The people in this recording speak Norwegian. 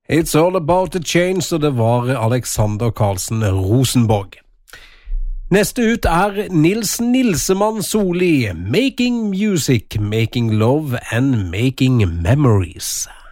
It's all about the change, og det var Alexander Karlsen Rosenborg. Neste ut Nils Nilsemann Soli, Making Music, Making Love and Making Memories.